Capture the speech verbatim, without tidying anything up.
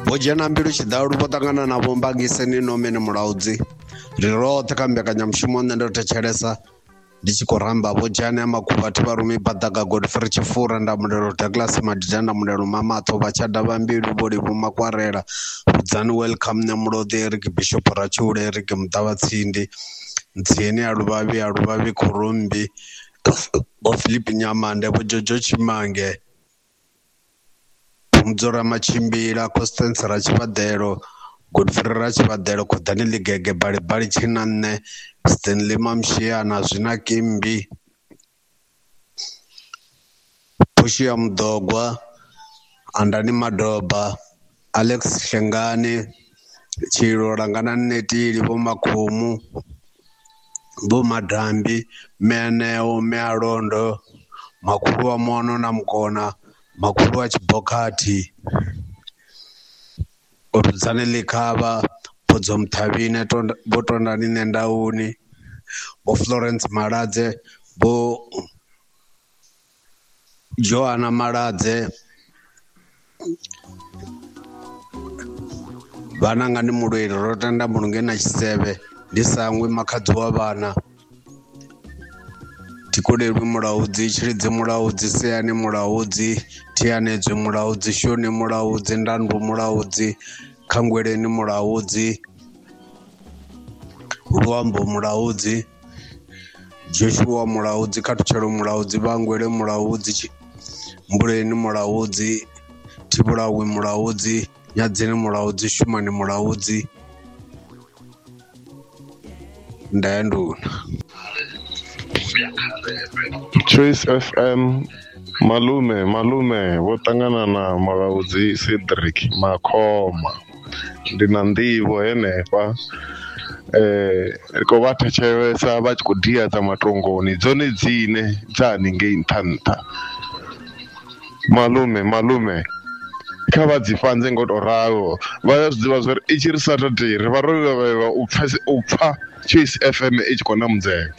vho dzhena mbilu tshiḓalu vho ṱangana na vho Mbangiseni Nomene Mulaudzi ri roṱhe kha mbekanyamushumo nṋe ndo thetshelesa ndi tshi khou ramba vho Jane Makhuba Thibarumi Badaga Godfrey Tshifura Ndamulelo Douglas Madida Ndamulelo Mamatho Vhatshada Vhambilu Vho Livhu Makwarela Vhudzani Welcome Nyamulode Eric Bishop Rachule Eric Mutavhatsindi Ntsini ya Luvhavi ya Luvhavi Khurumbi o Philip Nyamande Vho Jojo Chimange Mdzora Machimbila Constance Rachivadelo Godfrey Rachivadelo Khodani Ligege Bali Bali Chinanne Stanley Mamshiana Zwina Kimbi Pushia Mdogwa Andani Madoba Alex Shengani Chiro Rangana Netili Bo Makhumu Bo Madambi Meneo Mearondo Makulu wa Mono na Mkona Makulu wa Chibokati Orudzane Likaba Podzo Mthavine Bo Tondani Nendauni Bo Florence Maladze Bo Joanna Maladze Vana ngani mulweri rotanda mulunge na Tshisevhe ndi Sangwe makhadzi wa vhana Tikolelwi Mulaudzi Tshilidzi Mulaudzi Seani Mulaudzi Thianedzwe Mulaudzi Shoni Mulaudzi Ndandu Mulaudzi Khangweleni Mulaudzi Luambo Mulaudzi Joshua Mulaudzi Khathuchelo Mulaudzi Vangwele Mulaudzi Mbuleni Mulaudzi Thibulawi Mulaudzi Nyadzeni Mulaudzi Shumani Mulaudzi Ndayanduna Choice F M Malume Malume vho ṱangana na Mulaudzi Cedric Makhoma ndi na nḓivho henefha eh ri khou vha thetshelesa vha tshi khou dia dza matongoni dzone dzine dza haningei nṱha nṱha Malume Malume kha vha dzi fanze ngo to ralo vha ya zwiḓivha zwori i tshi ri Saturday ri vha ro vhevha u pfa u pfa Choice F M i tshi khou na mudzela.